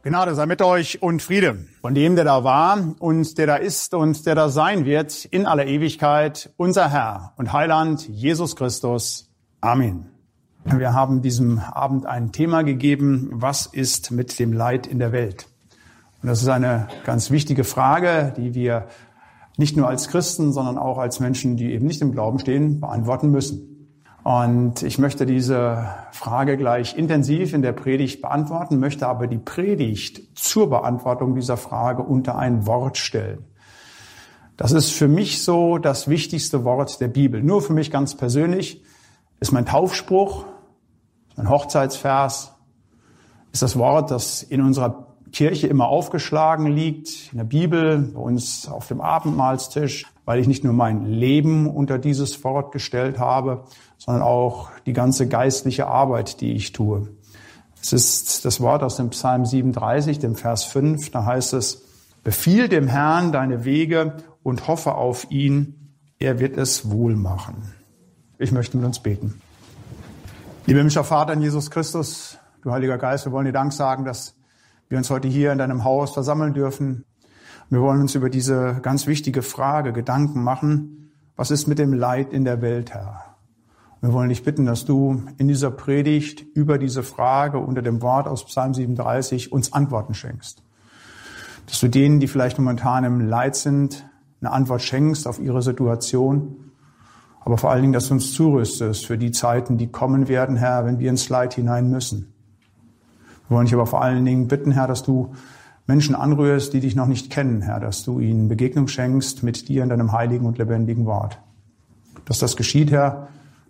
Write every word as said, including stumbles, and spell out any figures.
Gnade sei mit euch und Friede von dem, der da war und der da ist und der da sein wird in aller Ewigkeit, unser Herr und Heiland Jesus Christus. Amen. Wir haben diesem Abend ein Thema gegeben: Was ist mit dem Leid in der Welt? Und das ist eine ganz wichtige Frage, die wir nicht nur als Christen, sondern auch als Menschen, die eben nicht im Glauben stehen, beantworten müssen. Und ich möchte diese Frage gleich intensiv in der Predigt beantworten, möchte aber die Predigt zur Beantwortung dieser Frage unter ein Wort stellen. Das ist für mich so das wichtigste Wort der Bibel. Nur für mich ganz persönlich ist mein Taufspruch, mein Hochzeitsvers, ist das Wort, das in unserer Kirche immer aufgeschlagen liegt, in der Bibel, bei uns auf dem Abendmahlstisch, weil ich nicht nur mein Leben unter dieses Wort gestellt habe, sondern auch die ganze geistliche Arbeit, die ich tue. Es ist das Wort aus dem Psalm siebenunddreißig, dem Vers fünf, da heißt es: Befiehl dem Herrn deine Wege und hoffe auf ihn, er wird es wohl machen. Ich möchte mit uns beten. Lieber himmlischer Vater in Jesus Christus, du Heiliger Geist, wir wollen dir Dank sagen, dass wir uns heute hier in deinem Haus versammeln dürfen. Wir wollen uns über diese ganz wichtige Frage Gedanken machen: Was ist mit dem Leid in der Welt, Herr? Wir wollen dich bitten, dass du in dieser Predigt über diese Frage unter dem Wort aus Psalm siebenunddreißig uns Antworten schenkst. Dass du denen, die vielleicht momentan im Leid sind, eine Antwort schenkst auf ihre Situation. Aber vor allen Dingen, dass du uns zurüstest für die Zeiten, die kommen werden, Herr, wenn wir ins Leid hinein müssen. Wir wollen dich aber vor allen Dingen bitten, Herr, dass du Menschen anrührst, die dich noch nicht kennen, Herr, dass du ihnen Begegnung schenkst mit dir in deinem heiligen und lebendigen Wort. Dass das geschieht, Herr,